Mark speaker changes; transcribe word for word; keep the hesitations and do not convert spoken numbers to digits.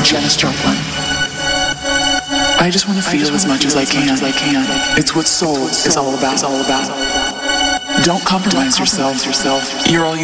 Speaker 1: Janis Joplin. I just want to feel as much as I can. As I can. It's what soul is all about. It's all about. Don't compromise yourself. You're all